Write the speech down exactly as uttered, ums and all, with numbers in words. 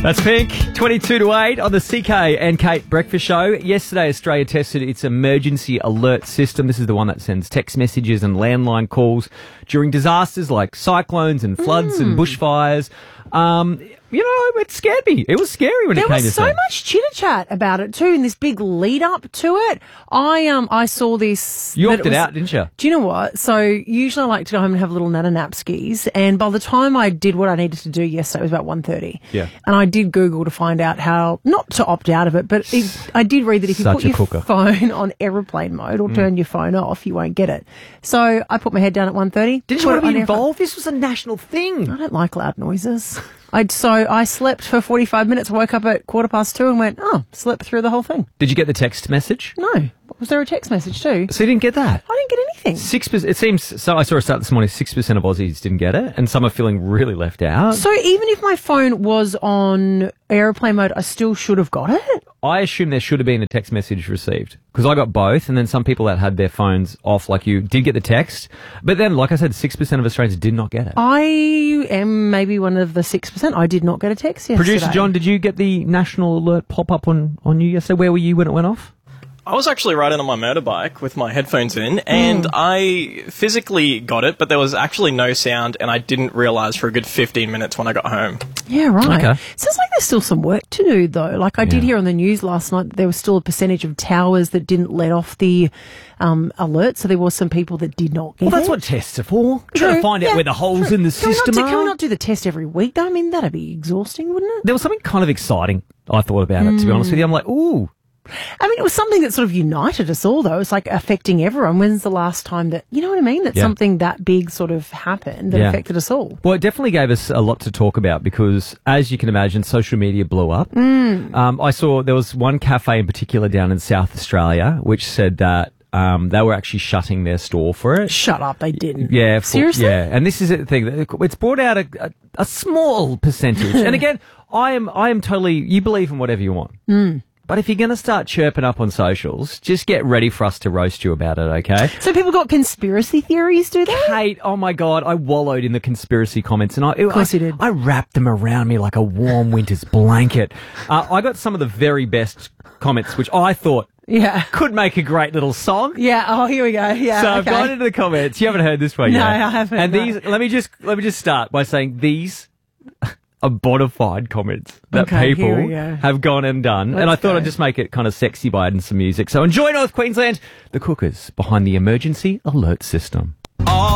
That's Pink, twenty-two to eight on the C K and Kate Breakfast Show. Yesterday, Australia tested its emergency alert system. This is the one that sends text messages and landline calls during disasters like cyclones and floods mm. and bushfires. Um, you know, it scared me. It was scary when there it came to There was so things. much chitter-chat about it too, and this big lead-up to it. I um I saw this... You that opted it was, out, didn't you? Do you know what? So usually I like to go home and have a little nana napskis, and by the time I did what I needed to do yesterday, it was about one thirty. Yeah. And I did Google to find out how, not to opt out of it, but it, I did read that if you Such put a your cooker. phone on aeroplane mode or Mm. turn your phone off, you won't get it. So I put my head down at one thirty. Didn't you want to be involved? This was a national thing. I don't like loud noises. I'd, so I slept for forty-five minutes, woke up at quarter past two and went, oh, slept through the whole thing. Did you get the text message? No. Was there a text message too? So you didn't get that? I didn't get anything. Six percent. It seems, so I saw a stat this morning, six percent of Aussies didn't get it, and some are feeling really left out. So even if my phone was on aeroplane mode, I still should have got it? I assume there should have been a text message received, because I got both, and then some people that had their phones off like you did get the text, but then, like I said, six percent of Australians did not get it. I am maybe one of the six percent. I did not get a text yesterday. Producer John, did you get the national alert pop up on, on you yesterday? Where were you when it went off? I was actually riding on my motorbike with my headphones in, and Mm. I physically got it, but there was actually no sound, and I didn't realise for a good fifteen minutes when I got home. Yeah, right. Okay. Sounds like there's still some work to do, though. Like I did Yeah. hear on the news last night that there was still a percentage of towers that didn't let off the um, alert, so there were some people that did not get Well, that's it. what tests are for. True. Trying to find out Yeah, where the holes true. in the Can we not system do- are. Can we not do the test every week, though? I mean, that'd be exhausting, wouldn't it? There was something kind of exciting, I thought, about it, to be honest with you. I'm like, ooh. I mean, it was something that sort of united us all, though. It's like affecting everyone. When's the last time that, you know what I mean? That Yeah. something that big sort of happened that Yeah. affected us all. Well, it definitely gave us a lot to talk about because, as you can imagine, social media blew up. Mm. Um, I saw there was one cafe in particular down in South Australia which said that um, they were actually shutting their store for it. Shut up, they didn't. Yeah, for, Seriously? Yeah, and this is the thing. It's brought out a, a, a small percentage. And again, I am I am totally. You believe in whatever you want. Mm. But if you're going to start chirping up on socials, just get ready for us to roast you about it, okay? So people got conspiracy theories, do they? Kate, oh my God, I wallowed in the conspiracy comments, and I, of course I, you did. I wrapped them around me like a warm winter's blanket. Uh, I got some of the very best comments, which I thought Yeah. could make a great little song. Yeah. Oh, here we go. Yeah. So I've okay. gone into the comments. You haven't heard this one No, yet. I haven't, And no. these, let me just let me just start by saying these are bona fide comments that Okay, here people we go. have gone and done. and Let's I thought go. I'd just make it kind of sexy by adding some music. So enjoy North Queensland, the cookers behind the emergency alert system.